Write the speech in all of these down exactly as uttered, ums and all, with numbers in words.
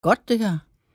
godt, det her?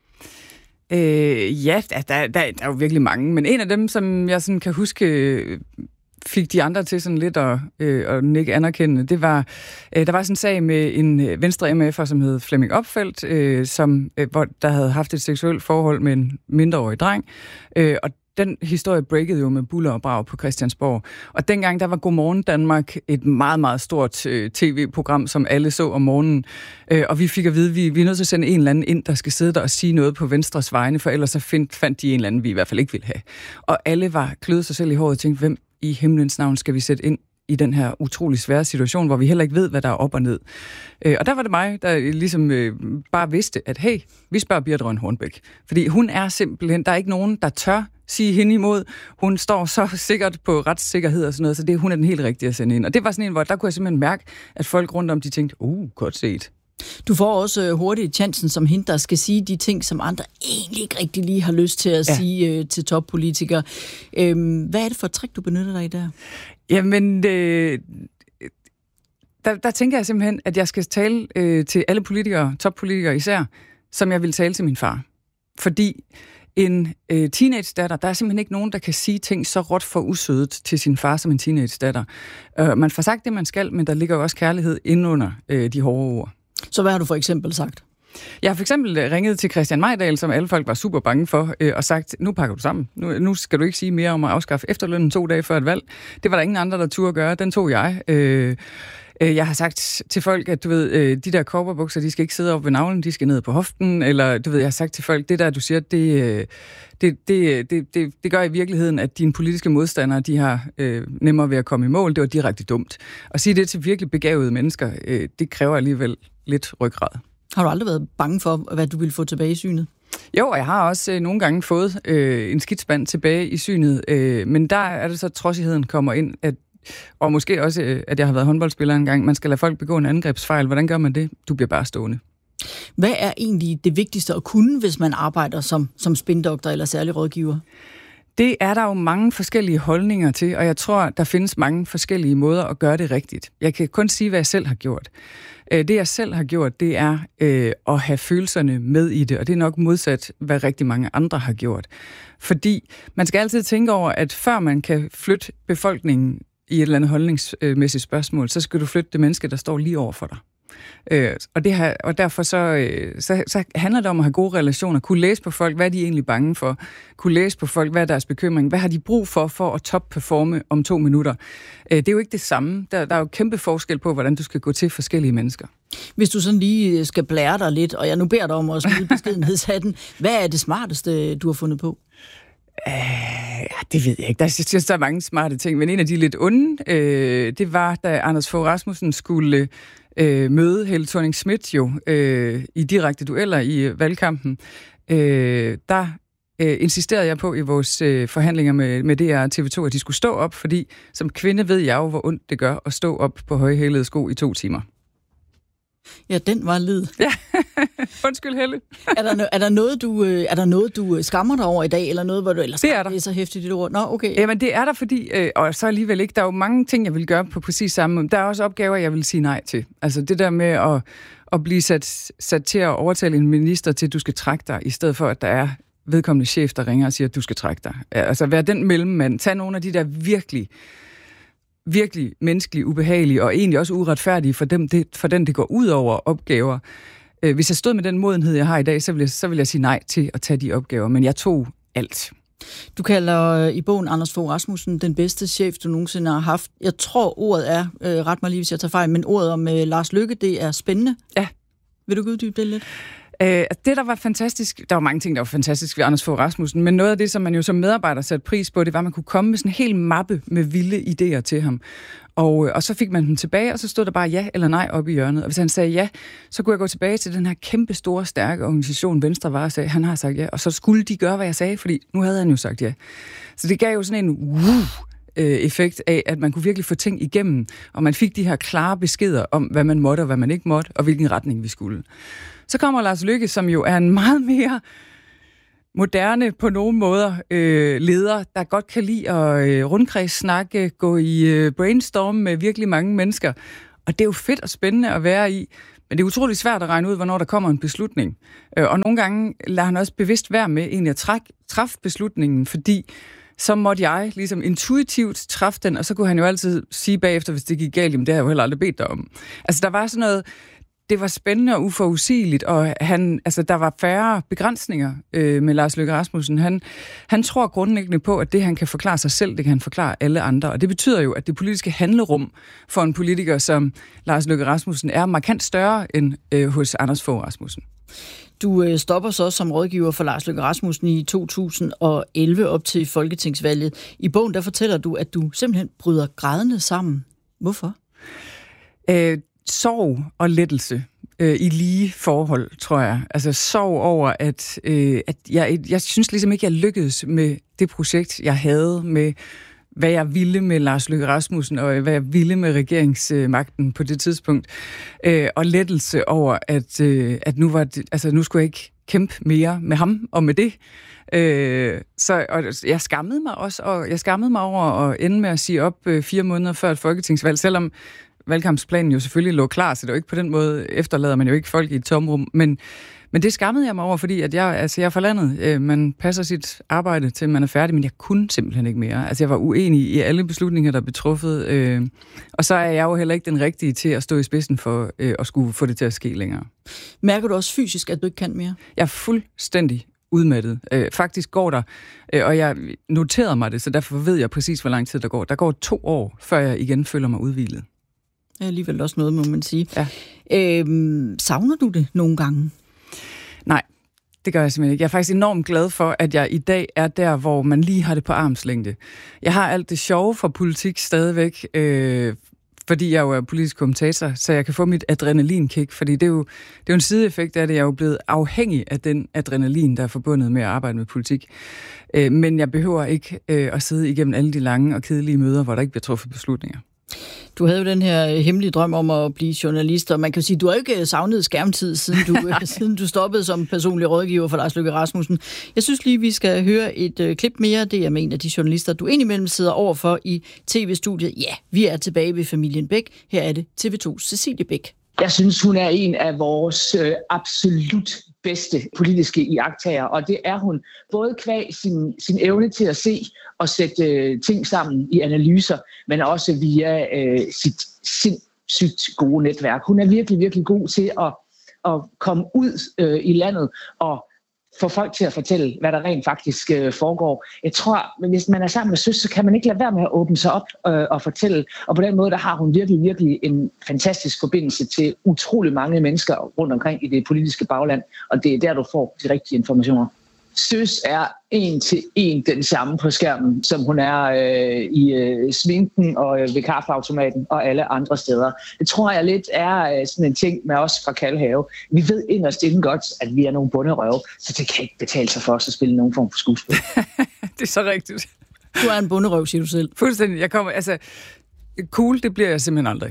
Øh, ja, der, der, der er jo virkelig mange, men en af dem, som jeg sådan kan huske, fik de andre til sådan lidt at, øh, at nikke anerkendende, det var, øh, der var sådan en sag med en venstre M F'er, som hed Flemming Opfeldt, øh, som, øh, hvor der havde haft et seksuelt forhold med en mindreårig dreng, øh, og den historie breakede jo med buller og brag på Christiansborg. Og dengang, der var Godmorgen Danmark et meget, meget stort øh, tv-program, som alle så om morgenen. Øh, og vi fik at vide, at vi, vi er nødt til at sende en eller anden ind, der skal sidde der og sige noget på Venstres vegne, for ellers så find, fandt de en eller anden, vi i hvert fald ikke ville have. Og alle var kløet sig selv i håret og tænkte, hvem i himlens navn skal vi sætte ind i den her utrolig svære situation, hvor vi heller ikke ved, hvad der er op og ned. Øh, og der var det mig, der ligesom øh, bare vidste, at hey, vi spørger Birthe Rønn Hornbech. Fordi hun er simpelthen, der er ikke nogen, der tør sige hende imod. Hun står så sikkert på retssikkerhed og sådan noget, så det, hun er den helt rigtige at sende ind. Og det var sådan en, hvor der kunne jeg simpelthen mærke, at folk rundt om, de tænkte, uh, godt set. Du får også hurtigt chancen som hende, der skal sige de ting, som andre egentlig ikke rigtig lige har lyst til at ja. sige øh, til toppolitikere. Øhm, hvad er det for et trick, du benytter dig i der? Jamen, øh, der, der tænker jeg simpelthen, at jeg skal tale øh, til alle politikere, toppolitikere især, som jeg vil tale til min far. Fordi en øh, teenage-datter, der er simpelthen ikke nogen, der kan sige ting så råt for usødet til sin far som en teenage-datter. Øh, man får sagt det, man skal, men der ligger jo også kærlighed indunder øh, de hårde ord. Så hvad har du for eksempel sagt? Jeg har for eksempel ringet til Christian Mejdal, som alle folk var super bange for, øh, og sagt, nu pakker du sammen. Nu, nu skal du ikke sige mere om at afskaffe efterlønnen to dage før et valg. Det var der ingen andre, der turde gøre. Den tog jeg. Øh, Jeg har sagt til folk, at du ved, de der cowboybukser, de skal ikke sidde op ved navlen, de skal ned på hoften, eller du ved, jeg har sagt til folk, det der, du siger, det, det, det, det, det, det gør i virkeligheden, at dine politiske modstandere, de har øh, nemmere ved at komme i mål. Det var direkte dumt. At sige det til virkelig begavede mennesker, øh, det kræver alligevel lidt ryggrad. Har du aldrig været bange for, hvad du ville få tilbage i synet? Jo, og jeg har også øh, nogle gange fået øh, en skidtspand tilbage i synet, øh, men der er det så, trodsigheden kommer ind, at og måske også, at jeg har været håndboldspiller engang. Man skal lade folk begå en angrebsfejl. Hvordan gør man det? Du bliver bare stående. Hvad er egentlig det vigtigste at kunne, hvis man arbejder som, som spindoktor eller særlig rådgiver? Det er der jo mange forskellige holdninger til, og jeg tror, der findes mange forskellige måder at gøre det rigtigt. Jeg kan kun sige, hvad jeg selv har gjort. Det, jeg selv har gjort, det er øh, at have følelserne med i det, og det er nok modsat, hvad rigtig mange andre har gjort. Fordi man skal altid tænke over, at før man kan flytte befolkningen i et eller andet holdningsmæssigt spørgsmål, så skal du flytte det menneske, der står lige over for dig. Øh, og, det her, og derfor så, øh, så, så handler det om at have gode relationer, kunne læse på folk, hvad er de egentlig bange for, kunne læse på folk, hvad er deres bekymring, hvad har de brug for for at topperforme om to minutter. Øh, det er jo ikke det samme. Der, der er jo kæmpe forskel på, hvordan du skal gå til forskellige mennesker. Hvis du sådan lige skal blære dig lidt, og jeg nu beder dig om at smide beskedenhedshatten, hvad er det smarteste, du har fundet på? Uh, ja, det ved jeg ikke. Der er så mange smarte ting, men en af de lidt onde, øh, det var, da Anders Fogh Rasmussen skulle øh, møde Helle Thorning-Schmidt jo øh, i direkte dueller i valgkampen. Øh, der øh, insisterede jeg på i vores øh, forhandlinger med, med D R og T V to, at de skulle stå op, fordi som kvinde ved jeg jo, hvor ondt det gør at stå op på højhælede sko i to timer. Ja, den var lid. Ja, undskyld Helle. er, der, er, der noget, du, er der noget, du skammer dig over i dag, eller noget, hvor du ellers det er der. Det er så hæftigt dit ord? Nå, okay. Jamen, det er der, fordi, øh, og så alligevel ikke, der er jo mange ting, jeg vil gøre på præcis samme måde. Der er også opgaver, jeg vil sige nej til. Altså det der med at, at blive sat, sat til at overtale en minister til, at du skal trække dig, i stedet for, at der er vedkommende chef, der ringer og siger, at du skal trække dig. Altså være den mellemmand. Tag nogle af de der virkelig... virkelig menneskeligt ubehagelige og egentlig også uretfærdige for, dem, det, for den, det går ud over opgaver. Øh, hvis jeg stod med den modenhed, jeg har i dag, så vil jeg, så vil jeg sige nej til at tage de opgaver, men jeg tog alt. Du kalder i bogen Anders Fogh Rasmussen den bedste chef, du nogensinde har haft. Jeg tror, ordet er, øh, ret mig lige, hvis jeg tager fejl, men ordet om øh, Lars Løkke, det er spændende. Ja. Vil du uddybe det lidt? Øh, det, der var fantastisk, der var mange ting, der var fantastisk ved Anders Fogh Rasmussen, men noget af det, som man jo som medarbejder satte pris på, det var, at man kunne komme med sådan en hel mappe med vilde idéer til ham. Og, og så fik man dem tilbage, og så stod der bare ja eller nej oppe i hjørnet. Og hvis han sagde ja, så kunne jeg gå tilbage til den her kæmpe, store, stærke organisation, Venstre var, og sagde, han har sagt ja. Og så skulle de gøre, hvad jeg sagde, fordi nu havde han jo sagt ja. Så det gav jo sådan en wow effekt af, at man kunne virkelig få ting igennem, og man fik de her klare beskeder om, hvad man måtte og hvad man ikke måtte, og hvilken retning vi skulle. Så kommer Lars Løkke, som jo er en meget mere moderne, på nogle måder, øh, leder, der godt kan lide at øh, rundkredssnakke, gå i øh, brainstorm med virkelig mange mennesker. Og det er jo fedt og spændende at være i, Men det er utroligt svært at regne ud, hvornår der kommer en beslutning. Og nogle gange lader han også bevidst være med egentlig at træk, træffe beslutningen, fordi så måtte jeg ligesom intuitivt træffe den, og så kunne han jo altid sige bagefter, hvis det gik galt, jamen det har jeg jo heller aldrig bedt dig om. Altså der var sådan noget, det var spændende og uforudsigeligt, og han, altså, der var færre begrænsninger øh, med Lars Løkke Rasmussen. Han, han tror grundlæggende på, at det, han kan forklare sig selv, det kan han forklare alle andre. Og det betyder jo, at det politiske handlerum for en politiker som Lars Løkke Rasmussen er markant større end øh, hos Anders Fogh Rasmussen. Du øh, stopper så som rådgiver for Lars Løkke Rasmussen i to tusind og elleve op til folketingsvalget. I bogen der fortæller du, at du simpelthen bryder grædende sammen. Hvorfor? Øh, sorg og lettelse øh, i lige forhold, tror jeg. Altså sorg over, at, øh, at jeg, jeg synes ligesom ikke, jeg lykkedes med det projekt, jeg havde med, hvad jeg ville med Lars Løkke Rasmussen, og hvad jeg ville med regeringsmagten på det tidspunkt. Øh, og lettelse over, at, øh, at nu, var det, altså, nu skulle jeg ikke kæmpe mere med ham og med det. Øh, så og jeg skammede mig også, og jeg skammede mig over at ende med at sige op øh, fire måneder før et folketingsvalg, selvom valgkampsplanen jo selvfølgelig lå klar, så det er jo ikke på den måde, efterlader man jo ikke folk i et tomrum, men, men det skammede jeg mig over, fordi at jeg, altså jeg er forlandet, øh, man passer sit arbejde til, man er færdig, men jeg kunne simpelthen ikke mere. Altså jeg var uenig i alle beslutninger, der blev truffet, øh, og så er jeg jo heller ikke den rigtige til at stå i spidsen for øh, at skulle få det til at ske længere. Mærker du også fysisk, at du ikke kan mere? Jeg er fuldstændig udmattet. Øh, faktisk går der, øh, og jeg noterede mig det, så derfor ved jeg præcis, hvor lang tid der går. Der går to år, før jeg igen føler mig udhvilet. Det er alligevel også noget, må man sige. Ja. Øhm, savner du det nogle gange? Nej, det gør jeg simpelthen ikke. Jeg er faktisk enormt glad for, at jeg i dag er der, hvor man lige har det på armslængde. Jeg har alt det sjove for politik stadigvæk, øh, fordi jeg jo er politisk kommentator, så jeg kan få mit adrenalinkick, fordi det er jo, det er jo en sideeffekt af det. Jeg er jo blevet afhængig af den adrenalin, der er forbundet med at arbejde med politik. Øh, men jeg behøver ikke øh, at sidde igennem alle de lange og kedelige møder, hvor der ikke bliver truffet beslutninger. Du havde jo den her hemmelige drøm om at blive journalist, og man kan jo sige, at du har ikke savnet skærmtid, siden du, siden du stoppede som personlig rådgiver for Lars Løkke Rasmussen. Jeg synes lige, vi skal høre et øh, klip mere. Det er med en af de journalister, du indimellem sidder overfor i tv-studiet. Ja, vi er tilbage ved familien Bech. Her er det T V to's Cecilie Bech. Jeg synes, hun er en af vores øh, absolut bedste politiske iagttager, og det er hun både kvad sin, sin evne til at se og sætte øh, ting sammen i analyser, men også via øh, sit sindssygt gode netværk. Hun er virkelig, virkelig god til at, at komme ud øh, i landet og få folk til at fortælle, hvad der rent faktisk øh, foregår. Jeg tror, hvis man er sammen med søs, så kan man ikke lade være med at åbne sig op øh, og fortælle. Og på den måde, der har hun virkelig, virkelig en fantastisk forbindelse til utrolig mange mennesker rundt omkring i det politiske bagland. Og det er der, du får de rigtige informationer. Søs er en til en den samme på skærmen, som hun er øh, i øh, sminken og øh, ved kaffeautomaten og alle andre steder. Det tror jeg lidt er øh, sådan en ting med os fra Kalvehave. Vi ved inderst inden godt, at vi er nogle bunderøve, så det kan ikke betale sig for os at spille nogen form for skuespil. Det er så rigtigt. Du er en bunderøv, siger du selv. Fuldstændig. Jeg kommer, altså, cool, det bliver jeg simpelthen aldrig.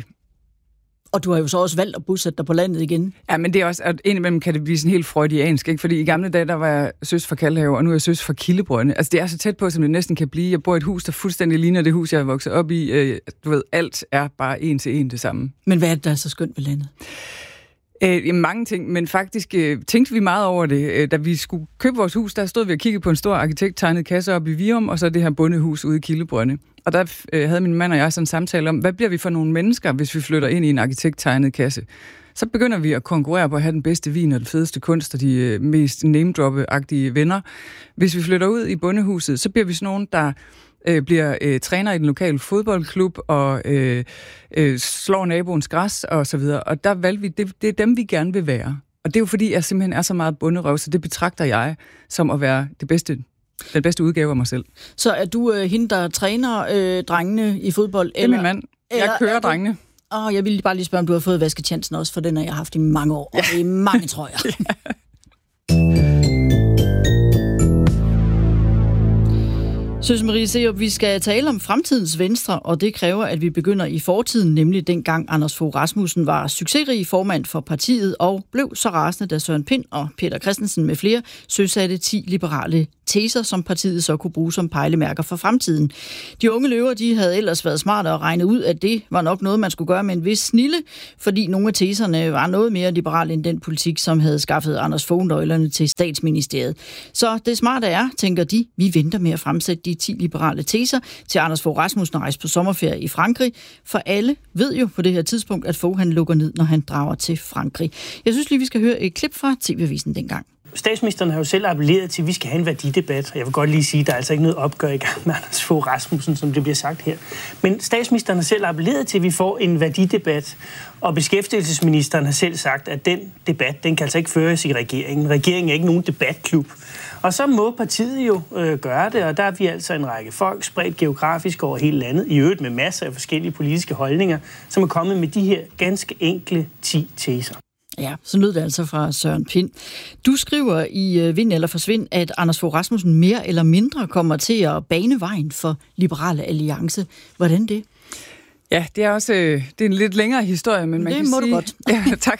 Og du har jo så også valgt at bosætte dig på landet igen. Ja, men det er også, at indimellem kan det blive sådan helt freudiansk, ikke? Fordi i gamle dage, der var jeg søs fra Kalvehave, og nu er jeg søs fra Kildebrønde. Altså, det er så tæt på, som det næsten kan blive. Jeg bor i et hus, der fuldstændig ligner det hus, jeg er vokset op i. Du ved, alt er bare en til en det samme. Men hvad er det, der er så skønt ved landet? Øh, mange ting, men faktisk øh, tænkte vi meget over det. Øh, da vi skulle købe vores hus, der stod vi og kiggede på en stor arkitekttegnet kasse op i Virum, og så det her bondehus ude i Kildebrønde. Og der øh, havde min mand og jeg sådan en samtale om, hvad bliver vi for nogle mennesker, hvis vi flytter ind i en arkitekttegnet kasse? Så begynder vi at konkurrere på at have den bedste vin og den fedeste kunst og de øh, mest name-droppe-agtige venner. Hvis vi flytter ud i bondehuset, så bliver vi sådan nogen, der øh, bliver øh, træner i den lokale fodboldklub og øh, øh, slår naboens græs og så videre. Og der valgte vi, det, det er dem, vi gerne vil være. Og det er jo fordi, jeg simpelthen er så meget bunderøv, så det betragter jeg som at være det bedste, den bedste udgave af mig selv. Så er du øh, hende, der træner øh, drengene i fodbold? Det er eller, min mand. Jeg eller, kører drengene. Åh, jeg ville bare lige spørge, om du har fået vasketjansen også, for den har jeg haft i mange år, og ja. Det er mange, tror jeg. Ja. Søs Marie Serup, vi skal tale om fremtidens Venstre, og det kræver, at vi begynder i fortiden, nemlig dengang Anders Fogh Rasmussen var succesrig formand for partiet og blev så rasende, da Søren Pind og Peter Christensen med flere søsatte ti liberale teser, som partiet så kunne bruge som pejlemærker for fremtiden. De unge løver, de havde ellers været smarte og regnet ud, at det var nok noget, man skulle gøre med en vis snilde, fordi nogle af teserne var noget mere liberale end den politik, som havde skaffet Anders Fogh nøglerne til statsministeriet. Så det smarte er, tænker de, vi venter med at fremsætte de ti liberale teser til Anders Fogh Rasmussen rejse på sommerferie i Frankrig, for alle ved jo på det her tidspunkt, at Fogh han lukker ned, når han drager til Frankrig. Jeg synes lige, vi skal høre et klip fra T V-avisen dengang. Statsministeren har jo selv appelleret til, at vi skal have en værdidebat. Jeg vil godt lige sige, at der er altså ikke noget opgør i gang med Anders Fogh Rasmussen, som det bliver sagt her. Men statsministeren har selv appelleret til, at vi får en værdidebat, og beskæftigelsesministeren har selv sagt, at den debat, den kan altså ikke føres i regeringen. Regeringen er ikke nogen debatklub. Og så må partiet jo øh, gøre det, og der er vi altså en række folk, spredt geografisk over hele landet, i øvrigt med masser af forskellige politiske holdninger, som er kommet med de her ganske enkle ti teser. Ja, så lød det altså fra Søren Pind. Du skriver i Vind eller Forsvind, at Anders Fogh Rasmussen mere eller mindre kommer til at bane vejen for Liberale Alliance. Hvordan det? Ja, det er også det er en lidt længere historie, men man det kan må sige... du godt. Ja, tak.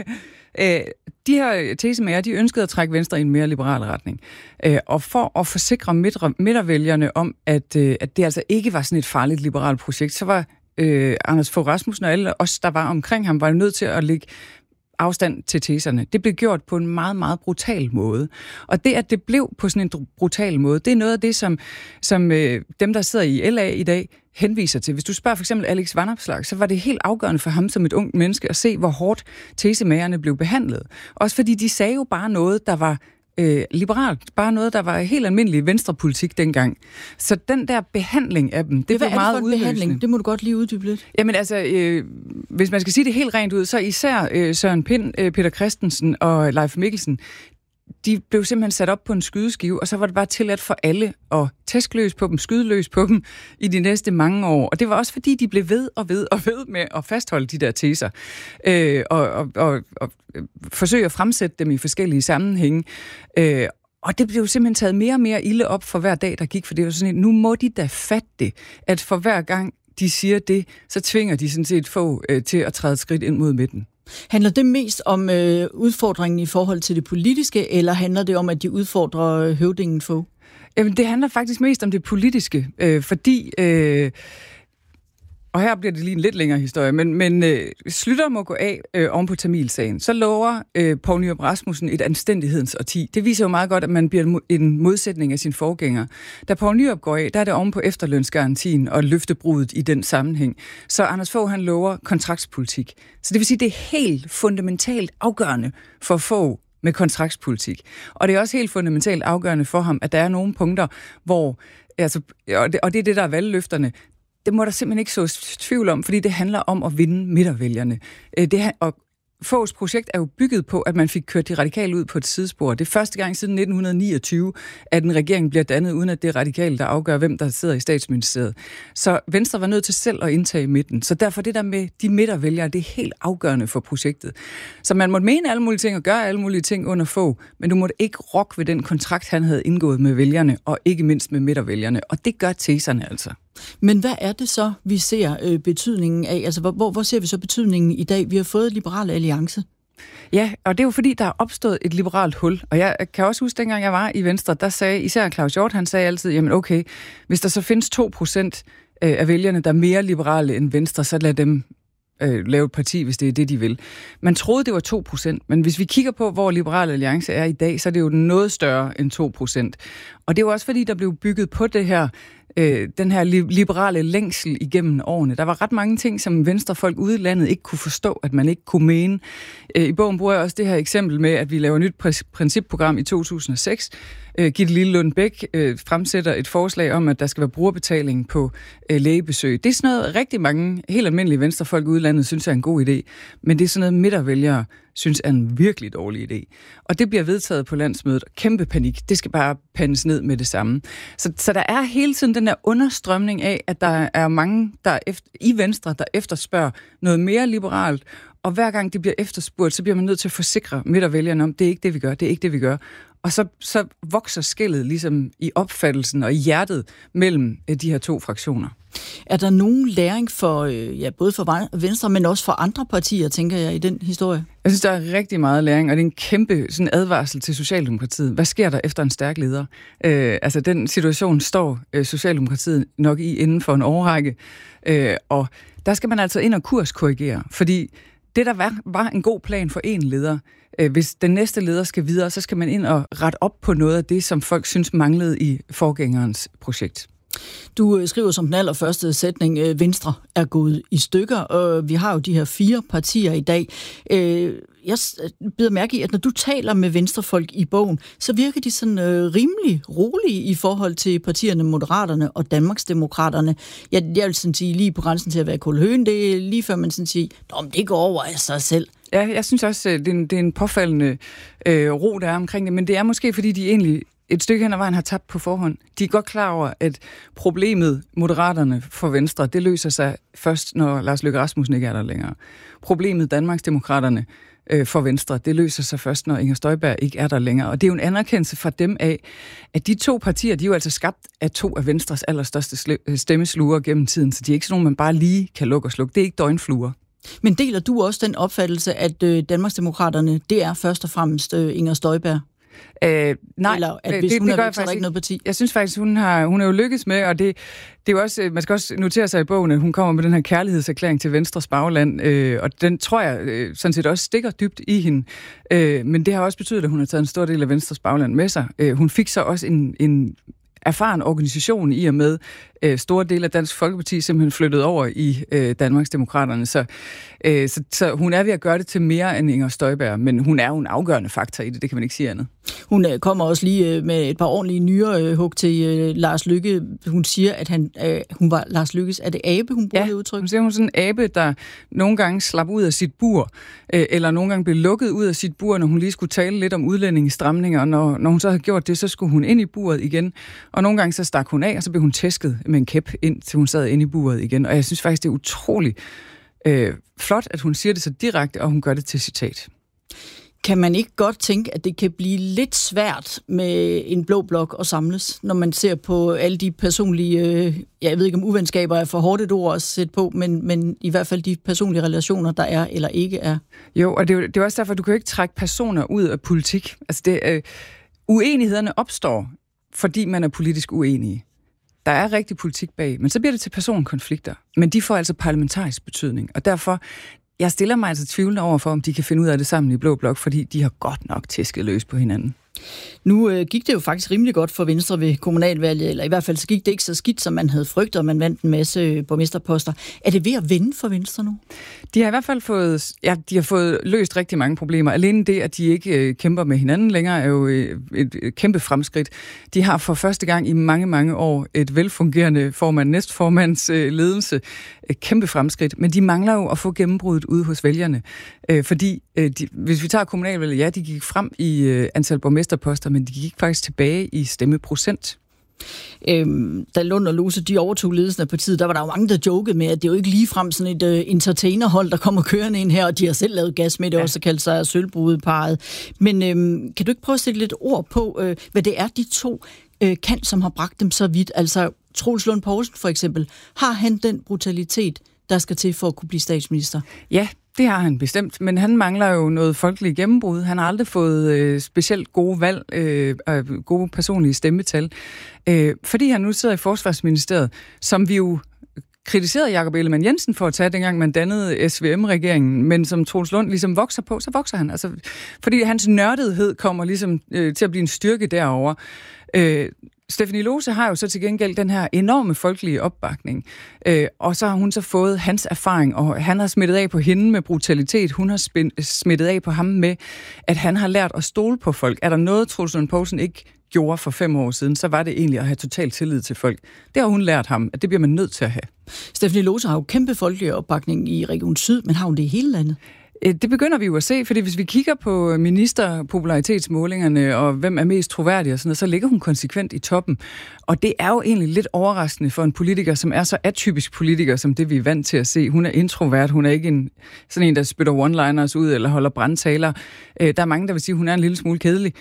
De her tesemager, de ønskede at trække Venstre i en mere liberal retning. Og for at forsikre midtervælgerne om, at, at det altså ikke var sådan et farligt liberalt projekt, så var øh, Anders Fogh Rasmussen og alle os, der var omkring ham, var nødt til at lægge afstand til teserne. Det blev gjort på en meget, meget brutal måde. Og det, at det blev på sådan en brutal måde, det er noget af det, som, som øh, dem, der sidder i L A i dag, henviser til. Hvis du spørger for eksempel Alex Vanopslagh, så var det helt afgørende for ham som et ungt menneske at se, hvor hårdt tesemagerne blev behandlet. Også fordi de sagde jo bare noget, der var øh, liberalt. Bare noget, der var helt almindelig venstrepolitik dengang. Så den der behandling af dem, det var meget udløsende. Behandling? Det må du godt lige uddybe lidt. Jamen altså, øh, hvis man skal sige det helt rent ud, så især øh, Søren Pind, øh, Peter Christensen og Leif Mikkelsen, de blev simpelthen sat op på en skydeskive, og så var det bare tilladt for alle at tæske løs på dem, skyde løs på dem i de næste mange år. Og det var også fordi, de blev ved og ved og ved med at fastholde de der teser, øh, og, og, og, og forsøge at fremsætte dem i forskellige sammenhænge. Øh, og det blev simpelthen taget mere og mere ilde op for hver dag, der gik, for det var sådan, nu må de da fatte det, at for hver gang de siger det, så tvinger de sådan set få øh, til at træde et skridt ind mod midten. Handler det mest om øh, udfordringen i forhold til det politiske, eller handler det om, at de udfordrer høvdingen Fogh? Jamen, det handler faktisk mest om det politiske, øh, fordi... Øh, og her bliver det lige en lidt længere historie, men, men øh, Slytter må gå af øh, oven på Tamilsagen. Så lover øh, Poul Nyrup Rasmussen et anstændighedens årti. Det viser jo meget godt, at man bliver en modsætning af sin forgænger. Da Poul Nyrup går af, der er det oven på efterlønsgarantien og løftebruddet i den sammenhæng. Så Anders Fogh, han lover kontraktspolitik. Så det vil sige, det er helt fundamentalt afgørende for Fogh med kontraktspolitik. Og det er også helt fundamentalt afgørende for ham, at der er nogle punkter, hvor... Altså, og, det, og det er det, der er valgløfterne. Det må der simpelthen ikke så tvivl om, fordi det handler om at vinde midtervælgerne. Det, og Foghs projekt er jo bygget på, at man fik kørt de radikale ud på et sidespor. Det er første gang siden nitten niogtyve, at en regering bliver dannet, uden at det er radikale, der afgør, hvem der sidder i statsministeriet. Så Venstre var nødt til selv at indtage midten. Så derfor det der med de midtervælgere, det er helt afgørende for projektet. Så man måtte mene alle mulige ting og gøre alle mulige ting under Fogh, men du måtte ikke rokke ved den kontrakt, han havde indgået med vælgerne, og ikke mindst med midtervælgerne. Og det gør teserne altså. Men hvad er det så, vi ser øh, betydningen af? Altså, hvor, hvor ser vi så betydningen i dag? Vi har fået Liberale Alliance. Ja, og det er jo fordi, der er opstået et liberalt hul. Og jeg kan også huske, dengang jeg var i Venstre, der sagde især Claus Hjort, han sagde altid, jamen okay, hvis der så findes to procent af vælgerne, der er mere liberale end Venstre, så lad dem øh, lave et parti, hvis det er det, de vil. Man troede, det var to procent, men hvis vi kigger på, hvor Liberale Alliance er i dag, så er det jo noget større end to procent. Og det er jo også fordi, der blev bygget på det her, øh, den her liberale længsel igennem årene. Der var ret mange ting, som venstrefolk ude i landet ikke kunne forstå, at man ikke kunne mene. Øh, I bogen bruger jeg også det her eksempel med, at vi laver et nyt principprogram i to tusind og seks. Øh, Gitte Lillelund Bech øh, fremsætter et forslag om, at der skal være brugerbetaling på øh, lægebesøg. Det er sådan noget, rigtig mange helt almindelige venstrefolk ude i landet synes er en god idé, men det er sådan noget, midtervælgere synes er en virkelig dårlig idé. Og det bliver vedtaget på landsmødet. Kæmpe panik. Det skal bare pandes ned med det samme. Så, så der er hele tiden den der understrømning af, at der er mange der efter, i Venstre, der efterspørger noget mere liberalt, og hver gang det bliver efterspurgt, så bliver man nødt til at forsikre midtervælgerne om, det er ikke det, vi gør, det er ikke det, vi gør. Og så, så vokser skellet ligesom i opfattelsen og i hjertet mellem de her to fraktioner. Er der nogen læring for, ja, både for Venstre, men også for andre partier, tænker jeg, i den historie? Jeg synes, der er rigtig meget læring, og det er en kæmpe sådan advarsel til Socialdemokratiet. Hvad sker der efter en stærk leder? Øh, altså, den situation står øh, Socialdemokratiet nok i inden for en årrække, øh, og der skal man altså ind og kurskorrigere, fordi det, der var, var en god plan for en leder, øh, hvis den næste leder skal videre, så skal man ind og rette op på noget af det, som folk synes manglede i forgængerens projekt. Du skriver som den allerførste sætning, at Venstre er gået i stykker, og vi har jo de her fire partier i dag. Jeg bider mærke i, at når du taler med venstrefolk i bogen, så virker de sådan rimelig rolige i forhold til partierne Moderaterne og Danmarksdemokraterne. Jeg, jeg vil sådan sige lige på grænsen til at være kulhøen, det er lige før man sådan siger, at det går over af sig selv. Ja, jeg synes også, det er en, det er en påfaldende øh, ro, der er omkring det, men det er måske, fordi de egentlig et stykke hen ad vejen har tabt på forhånd. De er godt klar over, at problemet Moderaterne for Venstre, det løser sig først, når Lars Løkke Rasmussen ikke er der længere. Problemet Danmarksdemokraterne øh, for Venstre, det løser sig først, når Inger Støjberg ikke er der længere. Og det er jo en anerkendelse fra dem af, at de to partier, de er jo altså skabt af to af Venstres allerstørste stemmesluger gennem tiden, så de er ikke sådan nogen, man bare lige kan lukke og slukke. Det er ikke døgnfluer. Men deler du også den opfattelse, at øh, Danmarksdemokraterne, det er først og fremmest øh, Inger Støjberg? Øh, nej, eller at hvis det, hun det er væk, så er der ikke noget parti? Jeg synes faktisk, hun har hun er jo lykkes med, og det, det er jo også, man skal også notere sig i bogen, at hun kommer med den her kærlighedserklæring til Venstres bagland, øh, og den tror jeg øh, sådan set også stikker dybt i hende. Øh, men det har også betydet, at hun har taget en stor del af Venstres bagland med sig. Øh, hun fik så også en, en erfaren organisation i og med øh, store dele af Dansk Folkeparti simpelthen flyttet over i øh, Danmarksdemokraterne. Så, øh, så, så hun er ved at gøre det til mere end Inger Støjberg, men hun er jo en afgørende faktor i det, det kan man ikke sige andet. Hun øh, kommer også lige øh, med et par ordentlige nyere øh, hug til øh, Lars Løkke. Hun siger, at han, øh, hun var Lars Løkkes, er det abe, hun bruger ja, det udtryk? hun siger, hun er sådan en abe, der nogle gange slap ud af sit bur, øh, eller nogle gange blev lukket ud af sit bur, når hun lige skulle tale lidt om udlændingestramninger, og når, når hun så havde gjort det, så skulle hun ind i buret igen, og nogle gange så stak hun af, og så blev hun tæsket med en kæp, indtil hun sad inde i buret igen. Og jeg synes faktisk, det er utroligt øh, flot, at hun siger det så direkte, og hun gør det til citat. Kan man ikke godt tænke, at det kan blive lidt svært med en blå blok at samles, når man ser på alle de personlige, øh, jeg ved ikke om uvenskaber er for hårdt et ord at sætte på, men, men i hvert fald de personlige relationer, der er eller ikke er? Jo, og det er, det er også derfor, du kan jo ikke trække personer ud af politik. Altså det, øh, uenighederne opstår, fordi man er politisk uenige. Der er rigtig politik bag, men så bliver det til personkonflikter. Men de får altså parlamentarisk betydning, og derfor, jeg stiller mig altså tvivlende over for, om de kan finde ud af det sammen i Blå Blok, fordi de har godt nok tæsket løs på hinanden. Nu øh, gik det jo faktisk rimelig godt for Venstre ved kommunalvalget, eller i hvert fald så gik det ikke så skidt, som man havde frygtet, og man vandt en masse borgmesterposter. Er det ved at vinde for Venstre nu? De har i hvert fald fået, ja, de har fået løst rigtig mange problemer. Alene det, at de ikke øh, kæmper med hinanden længere, er jo øh, et, et kæmpe fremskridt. De har for første gang i mange, mange år et velfungerende formand, næstformands øh, ledelse. Et kæmpe fremskridt. Men de mangler jo at få gennembruddet ude hos vælgerne. Øh, fordi, øh, de, hvis vi tager kommunalvalget, ja, de gik frem i øh, antal borgmesterposter, men de gik faktisk tilbage i stemmeprocent. Øhm, da Lund og Lose, de overtog ledelsen af partiet, der var der jo mange, der jokede med, at det er jo ikke ligefrem sådan et uh, entertainerhold, der kommer kørende ind her, og de har selv lavet gas med det, ja. Også kaldt sig sølvbrudeparret. Men øhm, kan du ikke prøve at sætte lidt ord på, øh, hvad det er, de to øh, kan, som har bragt dem så vidt? Altså, Troels Lund Poulsen for eksempel, har han den brutalitet, der skal til for at kunne blive statsminister? Ja, det har han bestemt, men han mangler jo noget folkeligt gennembrud. Han har aldrig fået øh, specielt gode valg, øh, gode personlige stemmetal, øh, fordi han nu sidder i Forsvarsministeriet, som vi jo kritiserede Jakob Ellemann-Jensen for at tage, dengang man dannede S V M-regeringen, men som Troels Lund ligesom vokser på, så vokser han. Altså, fordi hans nørdethed kommer ligesom øh, til at blive en styrke derovre. Øh, Stephanie Lose har jo så til gengæld den her enorme folkelige opbakning, øh, og så har hun så fået hans erfaring, og han har smittet af på hende med brutalitet, hun har smittet af på ham med, at han har lært at stole på folk. Er der noget, Troels Lund Poulsen ikke gjorde for fem år siden, så var det egentlig at have total tillid til folk. Det har hun lært ham, at det bliver man nødt til at have. Stephanie Lose har jo kæmpe folkelig opbakning i Region Syd, men har hun det i hele landet? Det begynder vi jo at se, fordi hvis vi kigger på ministerpopularitetsmålingerne og hvem er mest troværdig og sådan noget, så ligger hun konsekvent i toppen. Og det er jo egentlig lidt overraskende for en politiker, som er så atypisk politiker, som det vi er vant til at se. Hun er introvert, hun er ikke en, sådan en, der spytter one-liners ud eller holder brandtaler. Der er mange, der vil sige, at hun er en lille smule kedelig.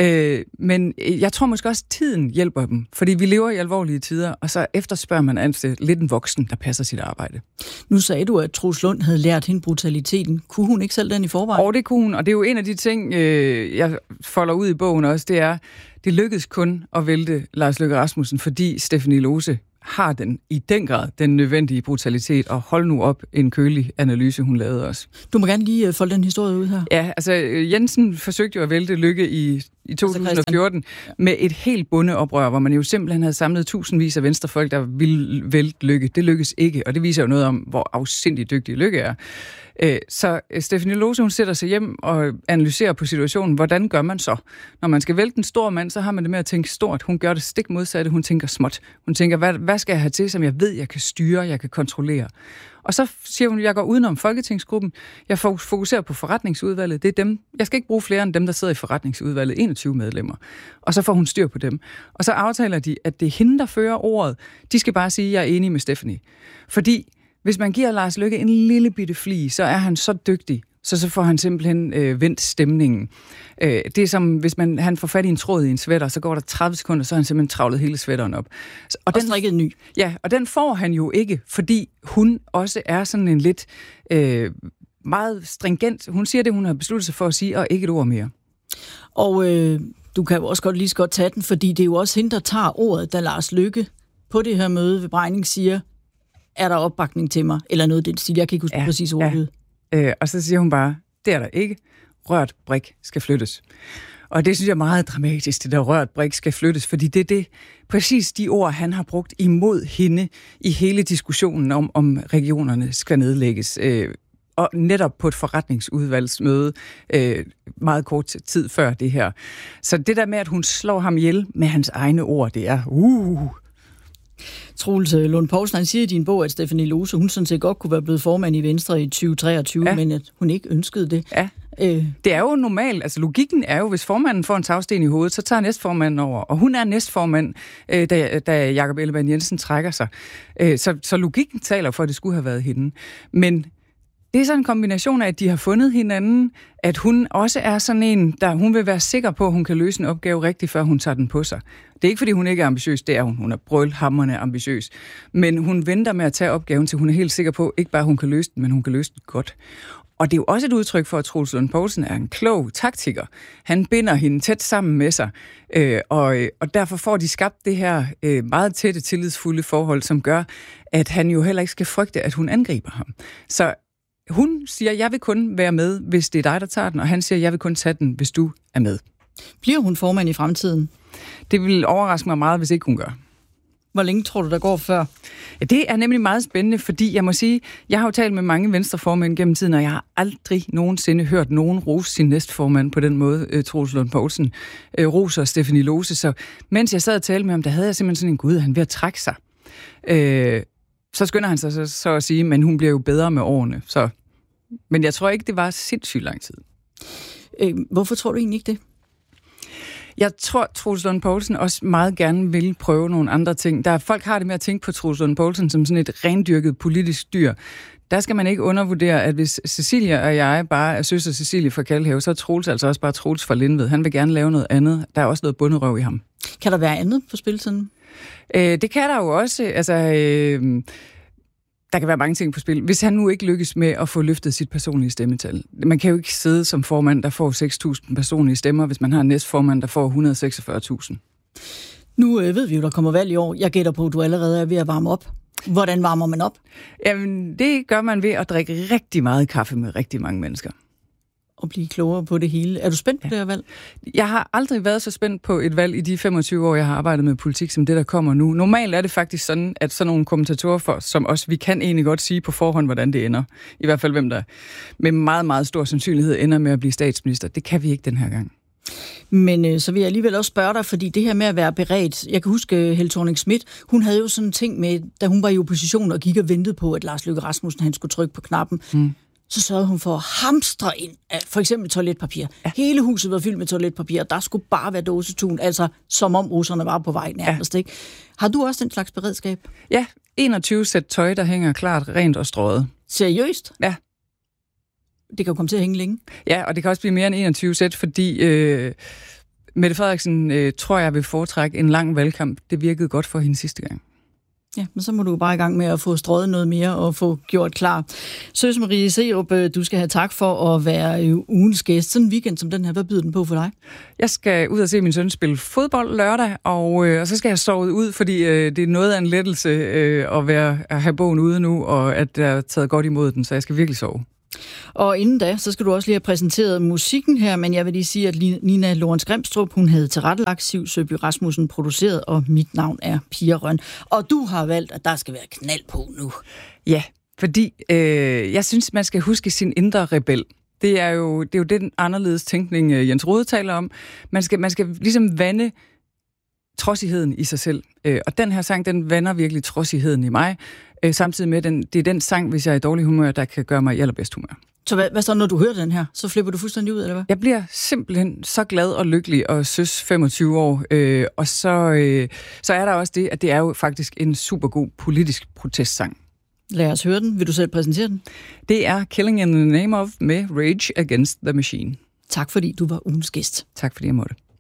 Men jeg tror måske også, at tiden hjælper dem, fordi vi lever i alvorlige tider, og så efterspørger man altså lidt en voksen, der passer sit arbejde. Nu sagde du, at Troels Lund havde lært hende brutaliteten. Kunne hun ikke selv den i forvejen? Og det kunne hun, og det er jo en af de ting, øh, jeg folder ud i bogen også, det er, det lykkedes kun at vælte Lars Løkke Rasmussen, fordi Stephanie Lose har den i den grad den nødvendige brutalitet, og hold nu op en kølig analyse, hun lavede også. Du må gerne lige folde den historie ud her. Ja, altså Jensen forsøgte jo at vælte Løkke i, i to tusind og fjorten med et helt bondeoprør, hvor man jo simpelthen havde samlet tusindvis af venstrefolk, der ville vælte Løkke. Det lykkedes ikke, og det viser jo noget om, hvor afsindig dygtig Løkke er. Så Stephanie Lose, hun sætter sig hjem og analyserer på situationen. Hvordan gør man så? Når man skal vælte en stor mand, så har man det med at tænke stort. Hun gør det stik modsatte. Hun tænker småt. Hun tænker, hvad, hvad skal jeg have til, som jeg ved, jeg kan styre, jeg kan kontrollere? Og så siger hun, jeg går udenom Folketingsgruppen. Jeg fokuserer på forretningsudvalget. Det er dem. Jeg skal ikke bruge flere end dem, der sidder i forretningsudvalget. enogtyve medlemmer. Og så får hun styr på dem. Og så aftaler de, at det er hende, der fører ordet. De skal bare sige, at jeg er enig med Stephanie. Fordi hvis man giver Lars Løkke en lille bitte fli, så er han så dygtig, så så får han simpelthen øh, vendt stemningen. Øh, det er som, hvis man, han får fat i en tråd i en sweater, så går der tredive sekunder, så har han simpelthen travlet hele sweateren op. Og, og den strikket ny. Ja, og den får han jo ikke, fordi hun også er sådan en lidt øh, meget stringent. Hun siger det, hun har besluttet sig for at sige, og ikke et ord mere. Og øh, du kan jo også godt lige så godt tage den, fordi det er jo også hende, der tager ordet, da Lars Løkke på det her møde ved Brejning siger, er der opbakning til mig, eller noget den stil. Jeg kan ikke huske ja, præcis ordet. Ja. Øh, og så siger hun bare, det er der ikke. Rørt brik skal flyttes. Og det synes jeg er meget dramatisk, det der rørt brik skal flyttes, fordi det er det, præcis de ord, han har brugt imod hende i hele diskussionen om, om regionerne skal nedlægges. Øh, og netop på et forretningsudvalgsmøde øh, meget kort tid før det her. Så det der med, at hun slår ham ihjel med hans egne ord, det er uh Troels Lund Poulsen, han siger i din bog, at Stephanie Lose, hun sådan set godt kunne være blevet formand i Venstre i tyve treogtyve, ja. Men at hun ikke ønskede det. Ja. Øh. Det er jo normalt. Altså logikken er jo, hvis formanden får en tagsten i hovedet, så tager næstformanden over. Og hun er næstformand, øh, da, da Jakob Ellemann-Jensen trækker sig. Øh, så, så logikken taler for, at det skulle have været hende. Men det er sådan en kombination af, at de har fundet hinanden, at hun også er sådan en, der hun vil være sikker på, at hun kan løse en opgave rigtigt, før hun tager den på sig. Det er ikke, fordi hun ikke er ambitiøs, det er hun. Hun er brølhamrende ambitiøs. Men hun venter med at tage opgaven, til hun er helt sikker på, ikke bare hun kan løse den, men hun kan løse den godt. Og det er jo også et udtryk for, at Troels Lund Poulsen er en klog taktiker. Han binder hende tæt sammen med sig, øh, og, og derfor får de skabt det her øh, meget tætte, tillidsfulde forhold, som gør, at han jo heller ikke skal frygte, at hun angriber ham. Så hun siger, jeg vil kun være med, hvis det er dig, der tager den, og han siger, jeg vil kun tage den, hvis du er med. Bliver hun formand i fremtiden? Det vil overraske mig meget, hvis ikke hun gør. Hvor længe tror du, der går før? Ja, det er nemlig meget spændende, fordi jeg må sige, jeg har jo talt med mange venstreformænd gennem tiden, og jeg har aldrig nogensinde hørt nogen rose sin næstformand på den måde, øh, Troels Lund Poulsen, øh, roser Stephanie Lose. Så mens jeg sad og talte med ham, der havde jeg simpelthen sådan en gud, han ved at trække sig. Øh, så skynder han sig så, så at sige, men hun bliver jo bedre med årene. Så. Men jeg tror ikke, det var sindssygt lang tid. Øh, hvorfor tror du egentlig ikke det? Jeg tror, Troels Lund Poulsen også meget gerne vil prøve nogle andre ting. Der er, folk har det med at tænke på Troels Lund Poulsen som sådan et rendyrket politisk dyr. Der skal man ikke undervurdere, at hvis Cecilia og jeg bare er søster Cecilie fra Kalhave, så er Troels altså også bare Troels fra Lindved. Han vil gerne lave noget andet. Der er også noget bunderøv i ham. Kan der være andet på spil sådan? Øh, det kan der jo også. Altså, øh, der kan være mange ting på spil. Hvis han nu ikke lykkes med at få løftet sit personlige stemmetal. Man kan jo ikke sidde som formand, der får seks tusind personlige stemmer, hvis man har en næstformand, der får et hundrede og seksogfyrre tusind. Nu øh, ved vi jo, der kommer valg i år. Jeg gætter på, at du allerede er ved at varme op. Hvordan varmer man op? Jamen, det gør man ved at drikke rigtig meget kaffe med rigtig mange mennesker. Og blive klogere på det hele. Er du spændt på ja. det her valg? Jeg har aldrig været så spændt på et valg i de femogtyve år, jeg har arbejdet med politik, som det, der kommer nu. Normalt er det faktisk sådan, at sådan nogle kommentatorer for, som os, vi kan egentlig godt sige på forhånd, hvordan det ender. I hvert fald, hvem der med meget, meget stor sandsynlighed ender med at blive statsminister. Det kan vi ikke den her gang. Men øh, så vil jeg alligevel også spørge dig, fordi det her med at være beredt, jeg kan huske Helle Thorning-Schmidt, hun havde jo sådan en ting med, da hun var i opposition og gik og ventede på, at Lars Løkke Rasmussen han skulle trykke på knappen. Mm. så sørgede hun for at hamstre ind af for eksempel toiletpapir. Ja. Hele huset var fyldt med toiletpapir, og der skulle bare være dåsetun, altså som om russerne var på vej nærmest. Ja. Ikke? Har du også den slags beredskab? Ja, enogtyve sæt tøj, der hænger klart, rent og strøget. Seriøst? Ja. Det kan jo komme til at hænge længe. Ja, og det kan også blive mere end enogtyve sæt, fordi øh, Mette Frederiksen øh, tror jeg vil foretrække en lang valgkamp. Det virkede godt for hende sidste gang. Ja, men så må du bare i gang med at få strøget noget mere og få gjort klar. Søs Marie Serup, du skal have tak for at være ugens gæst. Sådan en weekend som den her, hvad byder den på for dig? Jeg skal ud og se min søn spille fodbold lørdag, og, øh, og så skal jeg sove ud, fordi øh, det er noget af en lettelse øh, at, være, at have bogen ude nu, og at jeg har taget godt imod den, så jeg skal virkelig sove. Og inden da, så skal du også lige have præsenteret musikken her, men jeg vil lige sige, at Nina Lorentz Grimstrup, hun havde tilrettelagt, Siv Søby Rasmussen produceret, og mit navn er Pia Røn. Og du har valgt, at der skal være knald på nu. Ja, fordi øh, jeg synes, man skal huske sin indre rebel. Det er jo, det er jo den anderledes tænkning, Jens Rohde taler om. Man skal, man skal ligesom vande trodsigheden i sig selv. Og den her sang, den vander virkelig trodsigheden i mig. Samtidig med, den, det er den sang, hvis jeg er i dårlig humør, der kan gøre mig i allerbedst humør. Så hvad, hvad så, når du hører den her? Så flipper du fuldstændig ud, eller hvad? Jeg bliver simpelthen så glad og lykkelig og søs femogtyve år. Øh, og så, øh, så er der også det, at det er jo faktisk en super god politisk protestsang. Lad os høre den. Vil du selv præsentere den? Det er Killing in the Name of med Rage Against the Machine. Tak fordi du var ugens gæst. Tak fordi jeg måtte.